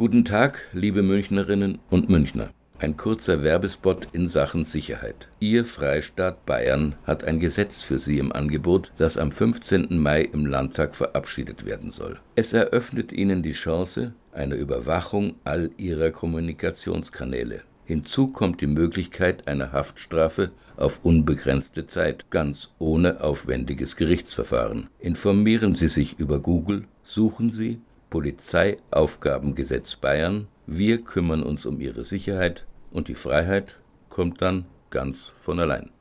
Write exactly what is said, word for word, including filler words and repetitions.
Guten Tag, liebe Münchnerinnen und Münchner. Ein kurzer Werbespot in Sachen Sicherheit. Ihr Freistaat Bayern hat ein Gesetz für Sie im Angebot, das am fünfzehnten Mai im Landtag verabschiedet werden soll. Es eröffnet Ihnen die Chance einer Überwachung all Ihrer Kommunikationskanäle. Hinzu kommt die Möglichkeit einer Haftstrafe auf unbegrenzte Zeit, ganz ohne aufwendiges Gerichtsverfahren. Informieren Sie sich über Google, suchen Sie Polizeiaufgabengesetz Bayern. Wir kümmern uns um Ihre Sicherheit und die Freiheit kommt dann ganz von allein.